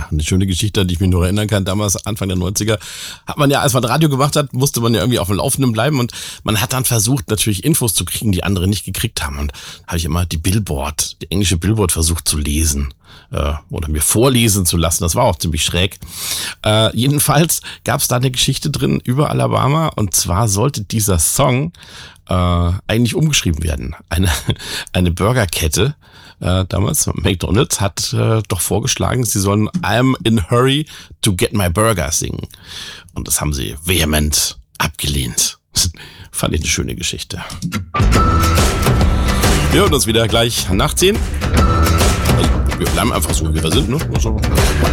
eine schöne Geschichte, die ich mich nur erinnern kann. Damals, Anfang der 90er, hat man ja, als man Radio gemacht hat, musste man ja irgendwie auf dem Laufenden bleiben und man hat dann versucht, natürlich Infos zu kriegen, die andere nicht gekriegt haben. Und habe ich immer die englische Billboard versucht zu lesen oder mir vorlesen zu lassen. Das war auch ziemlich schräg. Jedenfalls gab es da eine Geschichte drin über Alabama und zwar sollte dieser Song eigentlich umgeschrieben werden. Eine Burgerkette, damals McDonald's, hat doch vorgeschlagen, sie sollen I'm in a hurry to get my burger singen. Und das haben sie vehement abgelehnt. Fand ich eine schöne Geschichte. Wir hören uns wieder gleich nach 10. Also, wir bleiben einfach so, wie wir sind, ne? Also